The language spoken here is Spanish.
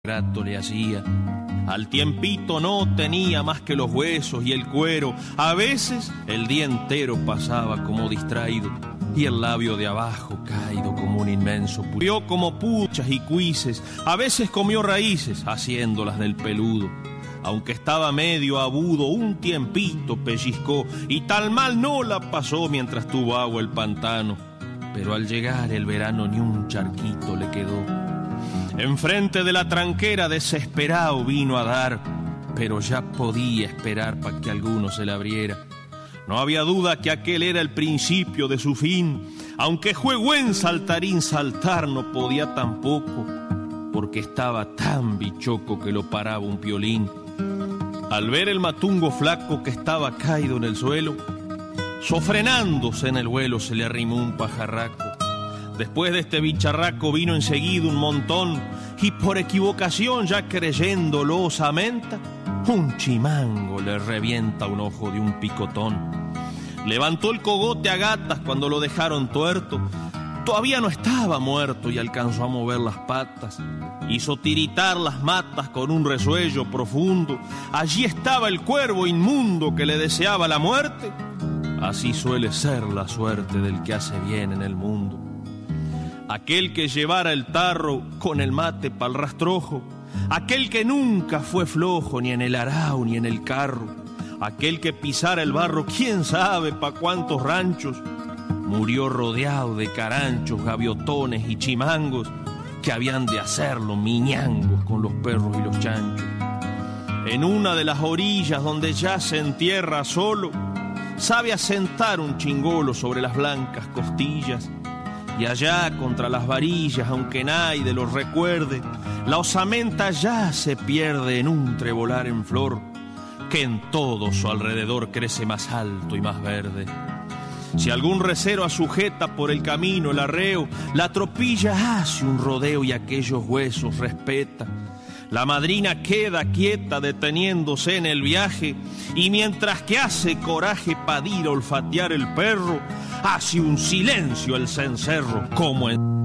grato le hacía. Al tiempito no tenía más que los huesos y el cuero. A veces el día entero pasaba como distraído y el labio de abajo caído como un inmenso. Vio como puchas y cuises. A veces comió raíces haciéndolas del peludo. Aunque estaba medio abudo, un tiempito pellizcó y tal mal no la pasó mientras tuvo agua el pantano. Pero al llegar el verano ni un charquito le quedó. Enfrente de la tranquera desesperado vino a dar, pero ya podía esperar para que alguno se la abriera. No había duda que aquel era el principio de su fin, aunque fue buen saltarín, saltar no podía tampoco, porque estaba tan bichoco que lo paraba un piolín. Al ver el matungo flaco que estaba caído en el suelo, sofrenándose en el vuelo se le arrimó un pajarraco. Después de este bicharraco vino enseguida un montón y por equivocación, ya creyéndolo osamenta, un chimango le revienta un ojo de un picotón. Levantó el cogote a gatas cuando lo dejaron tuerto. Todavía no estaba muerto y alcanzó a mover las patas. Hizo tiritar las matas con un resuello profundo. Allí estaba el cuervo inmundo que le deseaba la muerte. Así suele ser la suerte del que hace bien en el mundo. Aquel que llevara el tarro con el mate pa'l rastrojo, aquel que nunca fue flojo ni en el arao ni en el carro, aquel que pisara el barro quién sabe pa' cuántos ranchos, murió rodeado de caranchos, gaviotones y chimangos que habían de hacerlo miñangos con los perros y los chanchos. En una de las orillas donde ya se entierra solo, sabe asentar un chingolo sobre las blancas costillas. Y allá contra las varillas, aunque nadie los recuerde, la osamenta ya se pierde en un trebolar en flor, que en todo su alrededor crece más alto y más verde. Si algún recero asujeta por el camino el arreo, la tropilla hace un rodeo y aquellos huesos respeta. La madrina queda quieta deteniéndose en el viaje y mientras que hace coraje para ir a olfatear el perro, hace un silencio el cencerro como en...